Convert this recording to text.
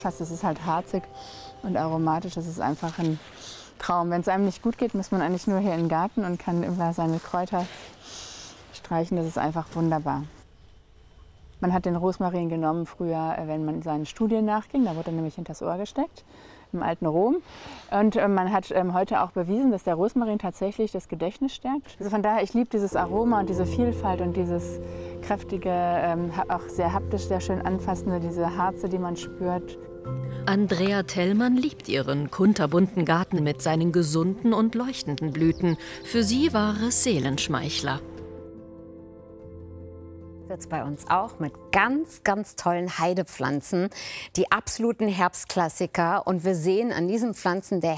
Das ist halt harzig und aromatisch. Das ist einfach ein Traum. Wenn es einem nicht gut geht, muss man eigentlich nur hier in den Garten und kann immer seine Kräuter streichen. Das ist einfach wunderbar. Man hat den Rosmarin genommen früher, wenn man seinen Studien nachging. Da wurde er nämlich hinters Ohr gesteckt, im alten Rom. Und man hat heute auch bewiesen, dass der Rosmarin tatsächlich das Gedächtnis stärkt. Also von daher, ich liebe dieses Aroma und diese Vielfalt und dieses kräftige, auch sehr haptisch, sehr schön anfassende, diese Harze, die man spürt. Andrea Thellmann liebt ihren kunterbunten Garten mit seinen gesunden und leuchtenden Blüten. Für sie war es Seelenschmeichler. Wird es bei uns auch mit ganz, ganz tollen Heidepflanzen, die absoluten Herbstklassiker. Und wir sehen an diesen Pflanzen, der